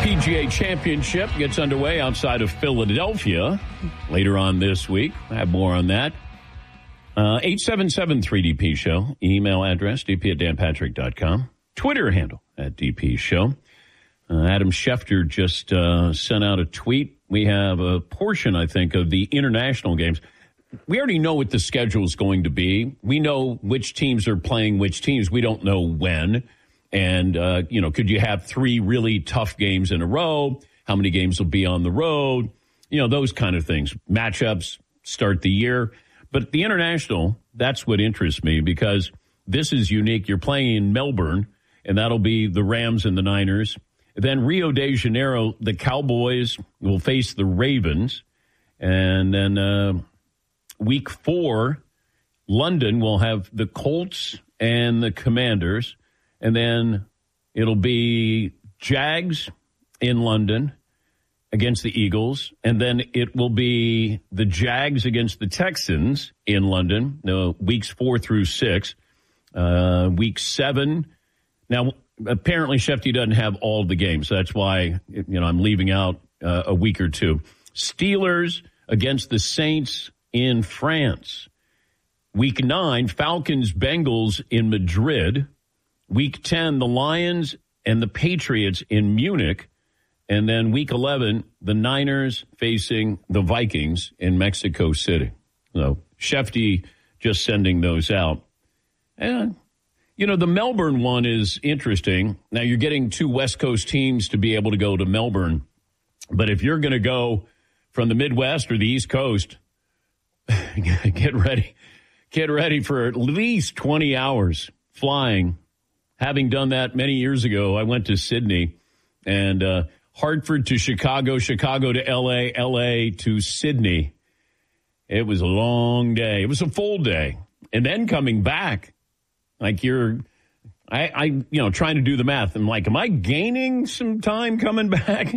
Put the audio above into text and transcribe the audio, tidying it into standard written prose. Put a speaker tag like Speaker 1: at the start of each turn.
Speaker 1: PGA Championship gets underway outside of Philadelphia later on this week. I have more on that. 877-3DP Show. Email address, dp@danpatrick.com. Twitter handle @DP Show. Adam Schefter just sent out a tweet. We have a portion, I think, of the international games. We already know what the schedule is going to be. We know which teams are playing which teams. We don't know when. And, could you have 3 really tough games in a row? How many games will be on the road? Those kind of things. Matchups start the year. But the international, that's what interests me because this is unique. You're playing in Melbourne, and that'll be the Rams and the Niners. Then Rio de Janeiro, the Cowboys will face the Ravens. And then week 4, London will have the Colts and the Commanders. And then it'll be Jags in London against the Eagles. And then it will be the Jags against the Texans in London, weeks 4 through 6. Week 7. Now, apparently Shefty doesn't have all the games. So that's why, I'm leaving out a week or 2. Steelers against the Saints in France. Week 9, Falcons, Bengals in Madrid. Week 10, the Lions and the Patriots in Munich. And then week 11, the Niners facing the Vikings in Mexico City. So Shefty just sending those out. And, the Melbourne one is interesting. Now, you're getting 2 West Coast teams to be able to go to Melbourne. But if you're going to go from the Midwest or the East Coast, get ready. Get ready for at least 20 hours flying. Having done that many years ago, I went to Sydney and Hartford to Chicago, Chicago to L.A., L.A. to Sydney. It was a long day. It was a full day. And then coming back, like trying to do the math. I'm like, am I gaining some time coming back?